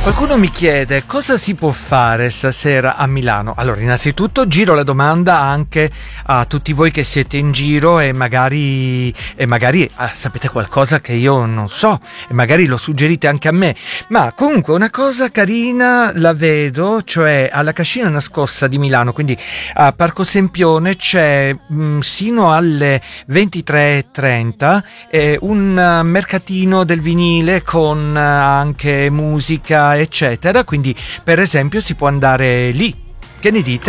Qualcuno mi chiede cosa si può fare stasera a Milano. Allora, innanzitutto giro la domanda anche a tutti voi che siete in giro e magari sapete qualcosa che io non so e magari lo suggerite anche a me. Ma comunque una cosa carina la vedo, cioè alla Cascina Nascosta di Milano, quindi a Parco Sempione c'è sino alle 23:30 un mercatino del vinile con anche musica eccetera, quindi per esempio si può andare lì. Che ne dite?